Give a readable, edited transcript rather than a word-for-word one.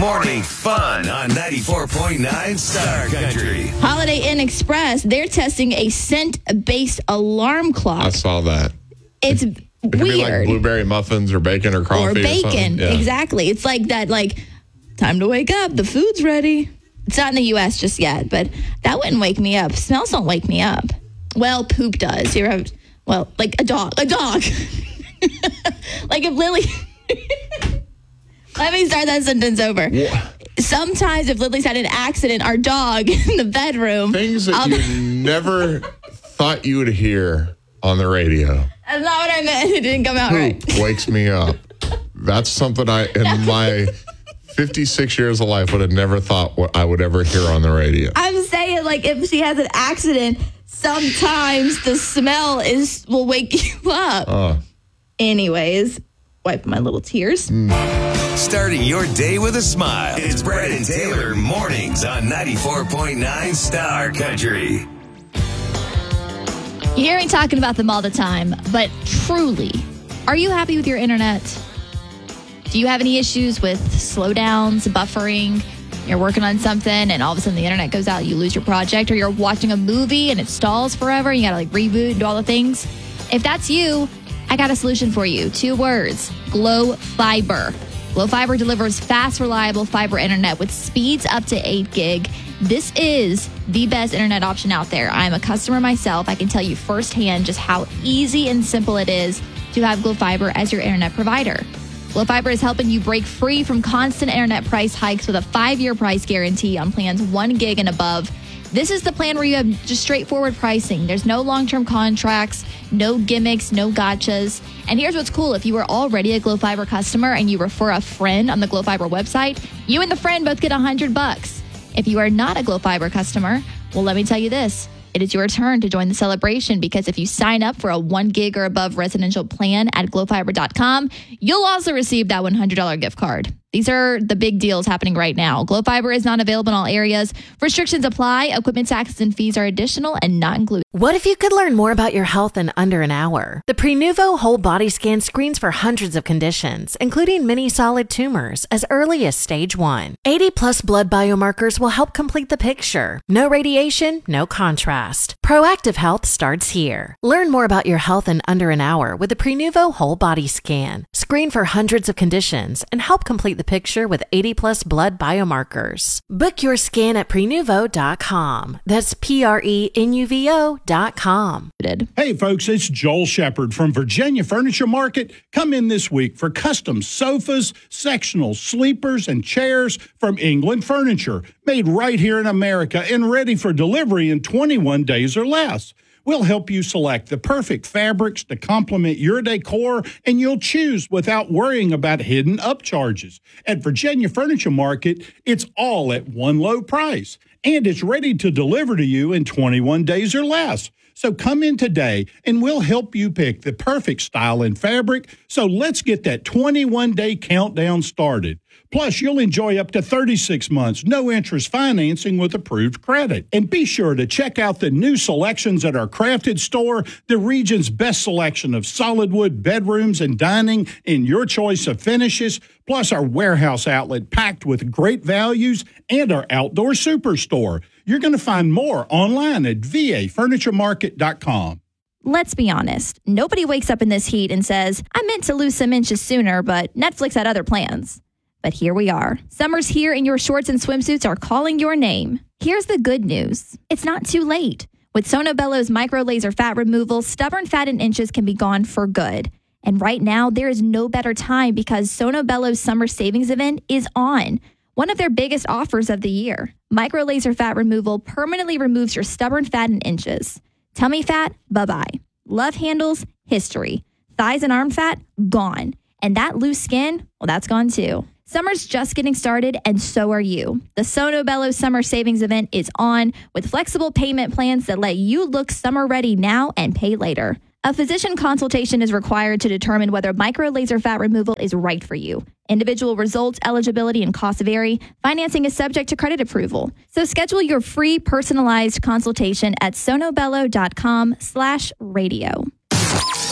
Morning fun on 94.9 Star Country. Holiday Inn Express, they're testing a scent-based alarm clock. I saw that. It's It could weird. be like blueberry muffins or bacon or coffee Or bacon, something. Yeah. exactly. It's like that, time to wake up. The food's ready. It's not in the U.S. just yet, but that wouldn't wake me up. Smells don't wake me up. Well, poop does. Like a dog. Like if Lily... Let me start that sentence over. Yeah. Sometimes if Lily's had an accident, our dog in the bedroom... Things that you never thought you would hear on the radio. That's not what I meant. It didn't come out right. Poop wakes me up. That's something I, in my 56 years of life, would have never thought what I would ever hear on the radio. I'm saying, if she has an accident, sometimes the smell will wake you up. Anyways, wipe my little tears. Starting your day with a smile. It's Brad and Taylor mornings on 94.9 Star Country. You hear me talking about them all the time, but truly, are you happy with your internet? Do you have any issues with slowdowns, buffering? You're working on something and all of a sudden the internet goes out, you lose your project, or you're watching a movie and it stalls forever, you gotta reboot and do all the things. If that's you, I got a solution for you. 2 words, Glo Fiber. Glo Fiber delivers fast, reliable fiber internet with speeds up to 8 gig. This is the best internet option out there. I'm a customer myself. I can tell you firsthand just how easy and simple it is to have Glo Fiber as your internet provider. Glo Fiber is helping you break free from constant internet price hikes with a 5-year price guarantee on plans 1 gig and above. This is the plan where you have just straightforward pricing. There's no long-term contracts, no gimmicks, no gotchas. And here's what's cool. If you are already a Glo Fiber customer and you refer a friend on the Glo Fiber website, you and the friend both get $100. If you are not a Glo Fiber customer, well, let me tell you this. It is your turn to join the celebration because if you sign up for a 1 gig or above residential plan at glofiber.com, you'll also receive that $100 gift card. These are the big deals happening right now. Glo Fiber is not available in all areas. Restrictions apply. Equipment taxes and fees are additional and not included. What if you could learn more about your health in under an hour? The Prenuvo Whole Body Scan screens for hundreds of conditions, including many solid tumors, as early as stage 1. 80-plus blood biomarkers will help complete the picture. No radiation, no contrast. Proactive health starts here. Learn more about your health in under an hour with the Prenuvo Whole Body Scan. Screen for hundreds of conditions and help complete the picture with 80-plus blood biomarkers. Book your scan at Prenuvo.com. That's Prenuvo.com. Hey folks, it's Joel Shepard from Virginia Furniture Market. Come in this week for custom sofas, sectional sleepers, and chairs from England Furniture, made right here in America and ready for delivery in 21 days or less. We'll help you select the perfect fabrics to complement your decor, and you'll choose without worrying about hidden upcharges. At Virginia Furniture Market, it's all at one low price, and it's ready to deliver to you in 21 days or less. So come in today, and we'll help you pick the perfect style and fabric. So let's get that 21-day countdown started. Plus, you'll enjoy up to 36 months, no-interest financing with approved credit. And be sure to check out the new selections at our Crafted store, the region's best selection of solid wood bedrooms and dining in your choice of finishes, plus our warehouse outlet packed with great values, and our outdoor superstore. You're going to find more online at vafurnituremarket.com. Let's be honest. Nobody wakes up in this heat and says, I meant to lose some inches sooner, but Netflix had other plans. But here we are. Summer's here and your shorts and swimsuits are calling your name. Here's the good news. It's not too late. With Sono Bello's micro laser fat removal, stubborn fat and inches can be gone for good. And right now, there is no better time because Sono Bello's summer savings event is on. One of their biggest offers of the year. Micro laser fat removal permanently removes your stubborn fat and inches. Tummy fat, bye-bye. Love handles, history. Thighs and arm fat, gone. And that loose skin, well, that's gone too. Summer's just getting started, and so are you. The Sono Bello Summer Savings Event is on with flexible payment plans that let you look summer ready now and pay later. A physician consultation is required to determine whether micro laser fat removal is right for you. Individual results, eligibility, and costs vary. Financing is subject to credit approval. So schedule your free personalized consultation at sonobello.com/radio.